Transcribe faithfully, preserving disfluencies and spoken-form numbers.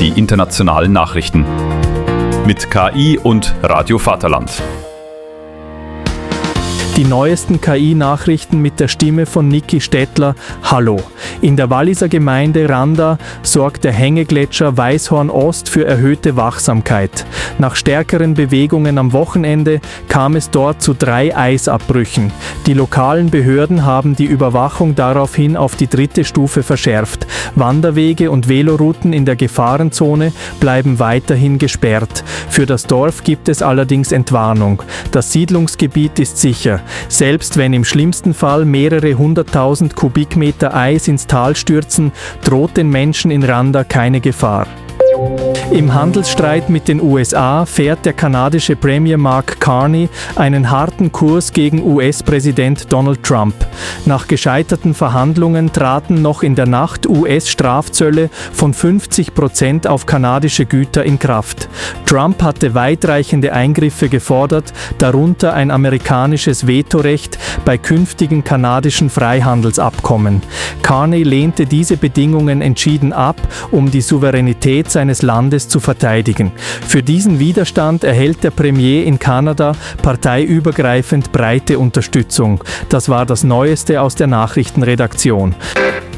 die internationalen Nachrichten. Mit K I und Radio Vaterland. Die neuesten K I-Nachrichten mit der Stimme von Niki Stettler. Hallo. In der Walliser Gemeinde Randa sorgt der Hängegletscher Weißhorn Ost für erhöhte Wachsamkeit. Nach stärkeren Bewegungen am Wochenende kam es dort zu drei Eisabbrüchen. Die lokalen Behörden haben die Überwachung daraufhin auf die dritte Stufe verschärft. Wanderwege und Velorouten in der Gefahrenzone bleiben weiterhin gesperrt. Für das Dorf gibt es allerdings Entwarnung. Das Siedlungsgebiet ist sicher. Selbst wenn im schlimmsten Fall mehrere hunderttausend Kubikmeter Eis ins Tal stürzen, droht den Menschen in Randa keine Gefahr. Im Handelsstreit mit den U S A fährt der kanadische Premier Mark Carney einen harten Kurs gegen U S-Präsident Donald Trump. Nach gescheiterten Verhandlungen traten noch in der Nacht U S-Strafzölle von fünfzig Prozent auf kanadische Güter in Kraft. Trump hatte weitreichende Eingriffe gefordert, darunter ein amerikanisches Vetorecht bei künftigen kanadischen Freihandelsabkommen. Carney lehnte diese Bedingungen entschieden ab, um die Souveränität seines Landes zu verteidigen. Für diesen Widerstand erhält der Premier in Kanada parteiübergreifend breite Unterstützung. Das war das Neueste aus der Nachrichtenredaktion.